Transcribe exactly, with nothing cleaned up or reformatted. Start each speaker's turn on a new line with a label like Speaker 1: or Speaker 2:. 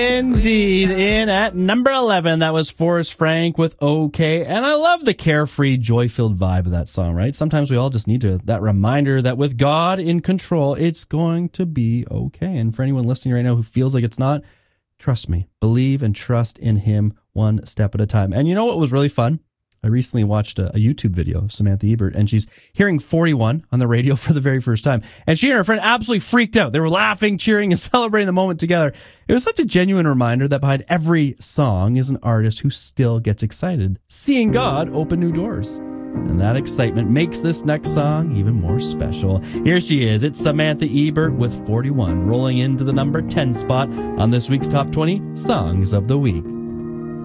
Speaker 1: Indeed. In at number eleven, that was Forrest Frank with OK. And I love the carefree, joy-filled vibe of that song, right? Sometimes we all just need to that reminder that with God in control, it's going to be okay. And for anyone listening right now who feels like it's not, trust me, believe and trust in him one step at a time. And you know what was really fun? I recently watched a, a YouTube video of Samantha Ebert, and she's hearing forty-one on the radio for the very first time. And she and her friend absolutely freaked out. They were laughing, cheering, and celebrating the moment together. It was such a genuine reminder that behind every song is an artist who still gets excited, seeing God open new doors. And that excitement makes this next song even more special. Here she is. It's Samantha Ebert with forty-one, rolling into the number ten spot on this week's Top twenty Songs of the Week.